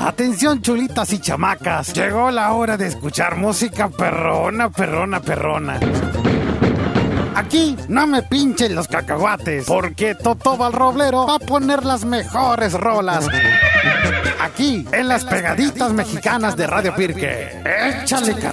Atención, chulitas y chamacas. Llegó la hora de escuchar música perrona. Aquí no me pinchen los cacahuates, porque Totó Valroblero va a poner las mejores rolas. Aquí, en las pegaditas mexicanas de Radio Pirque. ¡Échale, carnal!